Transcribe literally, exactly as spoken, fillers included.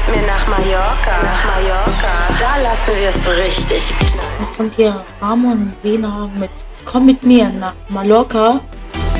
mit mir nach Mallorca. Nach Mallorca. Da lassen wir es richtig knallen. Jetzt kommt hier Ramon und Lena mit Komm mit mir nach Mallorca.